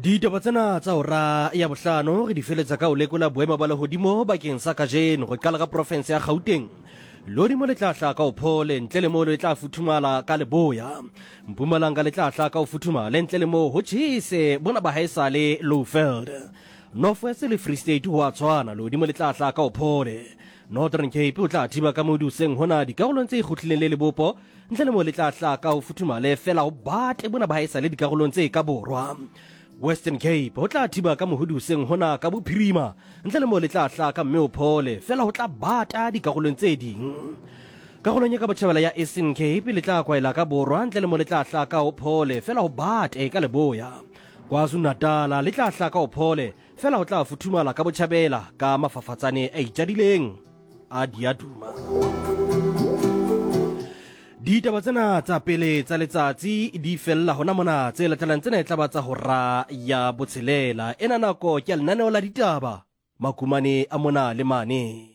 Ditaba tsena tsa hora ya bohlano re di feletsa ka o lekola boemo ba lehodimo bakeng sa kajeno go qala ka province ya Gauteng. Lodi mo le tla hla ka o phole ntle le mo le tla futhumala ka leboya. Mpumalanga le tla hla ka o futhumala ntle le mo ho tjhese bona ba haesale Lowveld. Northwest le Free State ho a tshwana lodi mo le tla hla ka o phole. Northern Cape o tla thiba ka moduseng hona dikarolong tse ikgutlileng le Lebopo ntle le mo le tla hla ka o futhumala fela ho bate bona ba haesale dikarolong tse ka borwa. Western Cape ho tla thiba ka mohuduseng hona ka bophirima ntle le mo le tla hla ka mme o phole fela ho tla bata dikarolong tse ding. Karolong ya ka botjhabela ya Eastern Cape le tla kwaela ka borwa ntle le mo le tla hla ka o phole fela ho bate ka leboya. KwaZulu-Natal le tla hla ka o phole fela ho tla futhumala ka botjhabela ka mafafatsane a itjadileng a diaduma. Ditaba tsena tsa pele tsa letsatsi di fella hona mona tse latelang tsena e tla ba tsa hora ya botshelela ena nako ke lenaneo la ditaba makumane a mona le mane.